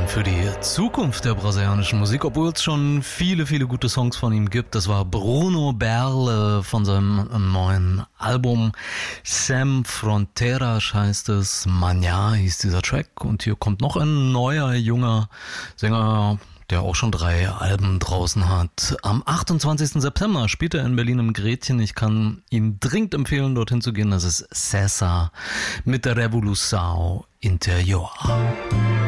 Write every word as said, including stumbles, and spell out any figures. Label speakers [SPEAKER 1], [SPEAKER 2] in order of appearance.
[SPEAKER 1] für die Zukunft der brasilianischen Musik, obwohl es schon viele, viele gute Songs von ihm gibt. Das war Bruno Berle von seinem neuen Album Sem Fronteiras heißt es. Manhã hieß dieser Track. Und hier kommt noch ein neuer, junger Sänger, der auch schon drei Alben draußen hat. Am achtundzwanzigsten September spielt er in Berlin im Gretchen. Ich kann Ihnen dringend empfehlen, dorthin zu gehen. Das ist César mit der Revolução Interior.